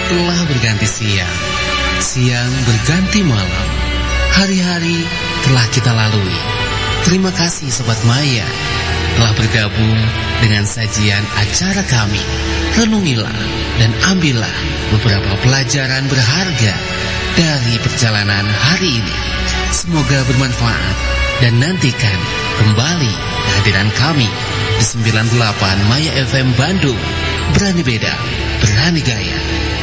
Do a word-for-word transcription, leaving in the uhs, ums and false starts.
telah berganti siang, siang berganti malam, hari-hari telah kita lalui. Terima kasih Sobat Maya telah bergabung dengan sajian acara kami. Renungilah dan ambillah beberapa pelajaran berharga dari perjalanan hari ini. Semoga bermanfaat dan nantikan kembali kehadiran kami di sembilan puluh delapan Maya F M Bandung. Berani beda, berani gaya.